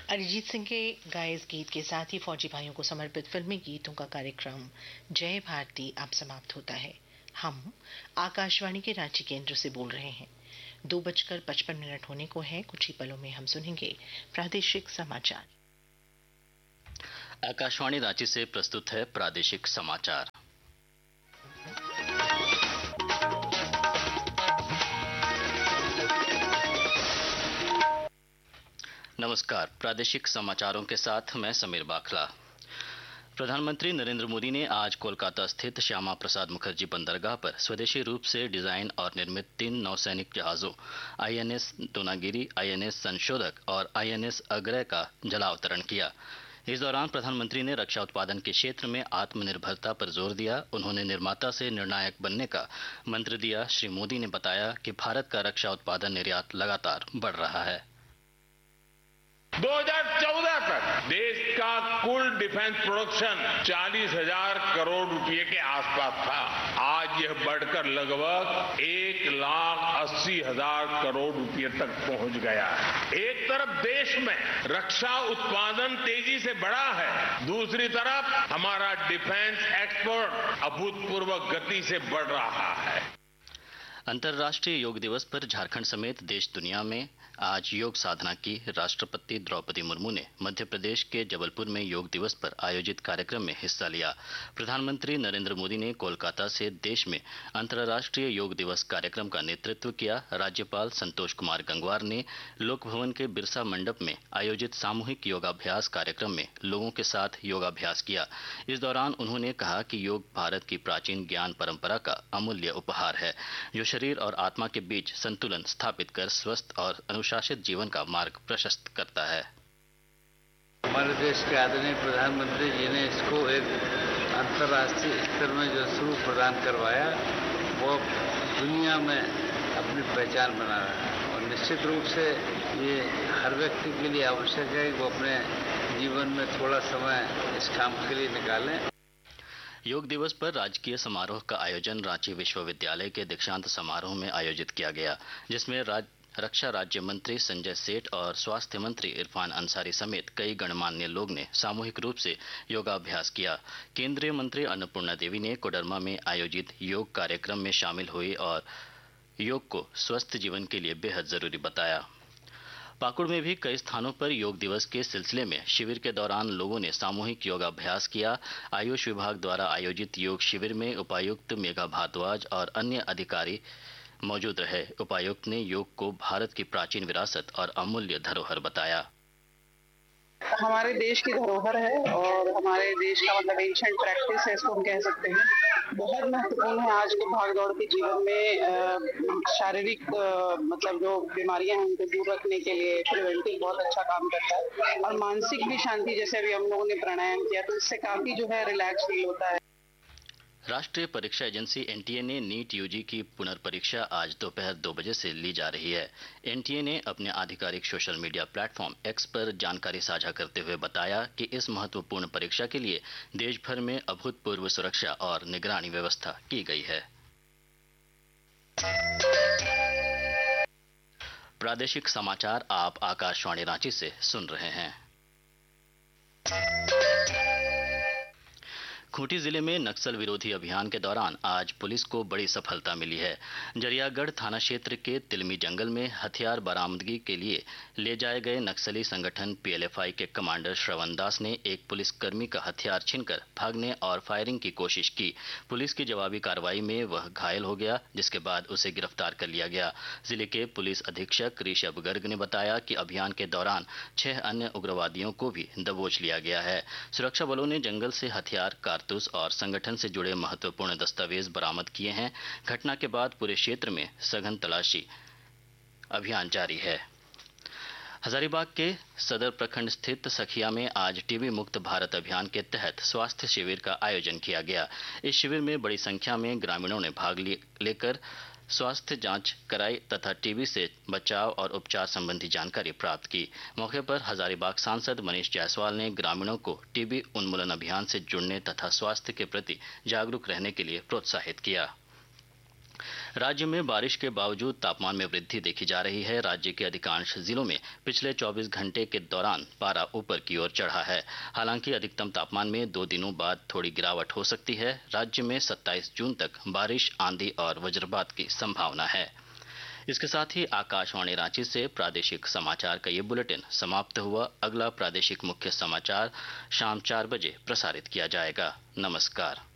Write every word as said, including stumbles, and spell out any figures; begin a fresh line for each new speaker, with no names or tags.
अरिजीत सिंह के गाए इस गीत के साथ ही फौजी भाइयों को समर्पित फिल्मी गीतों का कार्यक्रम जय भारती अब समाप्त होता है। हम आकाशवाणी के रांची केंद्र से बोल रहे हैं। दो बजकर पचपन मिनट होने को है। कुछ ही पलों में हम सुनेंगे प्रादेशिक समाचार।
आकाशवाणी रांची से प्रस्तुत है प्रादेशिक समाचार। नमस्कार, प्रादेशिक समाचारों के साथ मैं समीर बाखला। प्रधानमंत्री नरेंद्र मोदी ने आज कोलकाता स्थित श्यामा प्रसाद मुखर्जी बंदरगाह पर स्वदेशी रूप से डिजाइन और निर्मित तीन नौसैनिक जहाजों आईएनएस दोनागिरी, आईएनएस संशोधक और आईएनएस अग्रय का जलावतरण किया। इस दौरान प्रधानमंत्री ने रक्षा उत्पादन के क्षेत्र में आत्मनिर्भरता पर जोर दिया। उन्होंने निर्माता से निर्णायक बनने का मंत्र दिया। श्री मोदी ने बताया कि भारत का रक्षा उत्पादन निर्यात लगातार बढ़ रहा है।
दो हज़ार चौदह तक देश का कुल डिफेंस प्रोडक्शन चालीस हजार करोड़ रुपए के आसपास था। आज यह बढ़कर लगभग एक लाख अस्सी हजार करोड़ रुपए तक पहुंच गया है। एक तरफ देश में रक्षा उत्पादन तेजी से बढ़ा है, दूसरी तरफ हमारा डिफेंस एक्सपोर्ट अभूतपूर्व गति से बढ़ रहा है।
अंतर्राष्ट्रीय योग दिवस पर झारखंड समेत देश दुनिया में आज योग साधना की। राष्ट्रपति द्रौपदी मुर्मू ने मध्य प्रदेश के जबलपुर में योग दिवस पर आयोजित कार्यक्रम में हिस्सा लिया। प्रधानमंत्री नरेंद्र मोदी ने कोलकाता से देश में अंतर्राष्ट्रीय योग दिवस कार्यक्रम का नेतृत्व किया। राज्यपाल संतोष कुमार गंगवार ने लोक भवन के बिरसा मंडप में आयोजित सामूहिक योगाभ्यास कार्यक्रम में लोगों के साथ योगाभ्यास किया। इस दौरान उन्होंने कहा कि योग भारत की प्राचीन ज्ञान परंपरा का अमूल्य उपहार है, जो शरीर और आत्मा के बीच संतुलन स्थापित कर स्वस्थ और अनुशासित जीवन का मार्ग प्रशस्त करता है।
हमारे देश के आदरणीय प्रधानमंत्री जी ने इसको एक अंतर्राष्ट्रीय स्तर में जो शुरू प्रदान करवाया, वो दुनिया में अपनी पहचान बना रहा है और निश्चित रूप से ये हर व्यक्ति के लिए आवश्यक है कि वो अपने जीवन में थोड़ा समय इस काम के लिए निकालें।
योग दिवस पर राजकीय समारोह का आयोजन रांची विश्वविद्यालय के दीक्षांत समारोह में आयोजित किया गया, जिसमें राज, रक्षा राज्य मंत्री संजय सेठ और स्वास्थ्य मंत्री इरफान अंसारी समेत कई गणमान्य लोग ने सामूहिक रूप से योगाभ्यास किया। केंद्रीय मंत्री अन्नपूर्णा देवी ने कोडरमा में आयोजित योग कार्यक्रम में शामिल हुई और योग को स्वस्थ जीवन के लिए बेहद जरूरी बताया। पाकुड़ में भी कई स्थानों पर योग दिवस के सिलसिले में शिविर के दौरान लोगों ने सामूहिक योगाभ्यास किया। आयुष विभाग द्वारा आयोजित योग शिविर में उपायुक्त मेघा भारद्वाज और अन्य अधिकारी मौजूद रहे। उपायुक्त ने योग को भारत की प्राचीन विरासत और अमूल्य धरोहर बताया।
हमारे देश की धरोहर है और हमारे देश का मतलब एंशिएंट प्रैक्टिस है, इसको हम कह सकते हैं। बहुत महत्वपूर्ण है आज के भागदौड़ के जीवन में शारीरिक मतलब जो बीमारियां हैं उनको दूर रखने के लिए प्रिवेंटिव बहुत अच्छा काम करता है और मानसिक भी शांति, जैसे अभी हम लोगों ने प्राणायाम किया तो इससे काफी जो है रिलैक्स फील होता है।
राष्ट्रीय परीक्षा एजेंसी एनटीए ने नीट यूजी की पुनर्परीक्षा आज दोपहर दो बजे से ली जा रही है। एनटीए ने अपने आधिकारिक सोशल मीडिया प्लेटफॉर्म एक्स पर जानकारी साझा करते हुए बताया कि इस महत्वपूर्ण परीक्षा के लिए देश भर में अभूतपूर्व सुरक्षा और निगरानी व्यवस्था की गई है। प्रादेशिक समाचार आप आकाशवाणी रांची से सुन रहे हैं। खूंटी जिले में नक्सल विरोधी अभियान के दौरान आज पुलिस को बड़ी सफलता मिली है। जरियागढ़ थाना क्षेत्र के तिलमी जंगल में हथियार बरामदगी के लिए ले जाए गए नक्सली संगठन पीएलएफआई के कमांडर श्रवण दास ने एक पुलिसकर्मी का हथियार छीनकर भागने और फायरिंग की कोशिश की। पुलिस की जवाबी कार्रवाई में वह घायल हो गया, जिसके बाद उसे गिरफ्तार कर लिया गया। जिले के पुलिस अधीक्षक ऋषभ गर्ग ने बताया कि अभियान के दौरान छह अन्य उग्रवादियों को भी दबोच लिया गया है। सुरक्षा बलों ने जंगल से हथियार, कारतूस और संगठन से जुड़े महत्वपूर्ण दस्तावेज बरामद किए हैं। घटना के बाद पूरे क्षेत्र में सघन तलाशी अभियान जारी है। हजारीबाग के सदर प्रखंड स्थित सखिया में आज टीबी मुक्त भारत अभियान के तहत स्वास्थ्य शिविर का आयोजन किया गया। इस शिविर में बड़ी संख्या में ग्रामीणों ने भाग लेकर स्वास्थ्य जांच कराई तथा टीबी से बचाव और उपचार संबंधी जानकारी प्राप्त की। मौके पर हजारीबाग सांसद मनीष जायसवाल ने ग्रामीणों को टीबी उन्मूलन अभियान से जुड़ने तथा स्वास्थ्य के प्रति जागरूक रहने के लिए प्रोत्साहित किया। राज्य में बारिश के बावजूद तापमान में वृद्धि देखी जा रही है। राज्य के अधिकांश जिलों में पिछले चौबीस घंटे के दौरान पारा ऊपर की ओर चढ़ा है। हालांकि अधिकतम तापमान में दो दिनों बाद थोड़ी गिरावट हो सकती है। राज्य में सत्ताईस जून तक बारिश, आंधी और वज्रपात की संभावना है। इसके साथ ही आकाशवाणी रांची से प्रादेशिक समाचार का ये बुलेटिन समाप्त हुआ। अगला प्रादेशिक मुख्य समाचार शाम चार बजे प्रसारित किया जाएगा। नमस्कार।